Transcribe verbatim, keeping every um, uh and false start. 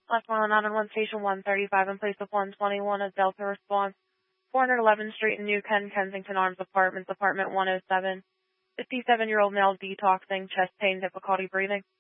Last mile out on one station one thirty-five in place of one twenty-one as Delta response. four eleventh Street in New Ken, Kensington Arms Apartments, apartment one oh seven. fifty-seven-year-old male detoxing, chest pain, difficulty breathing.